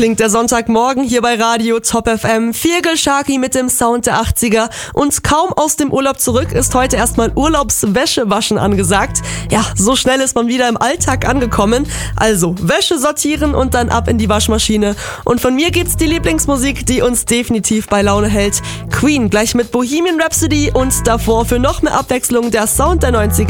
Klingt der Sonntagmorgen hier bei Radio Top FM. Virgil Sharky mit dem Sound der 80er. Und kaum aus dem Urlaub zurück ist heute erstmal Urlaubswäschewaschen angesagt. Ja, so schnell ist man wieder im Alltag angekommen. Also Wäsche sortieren und dann ab in die Waschmaschine. Und von mir gibt's die Lieblingsmusik, die uns definitiv bei Laune hält. Queen gleich mit Bohemian Rhapsody und davor für noch mehr Abwechslung der Sound der 90er.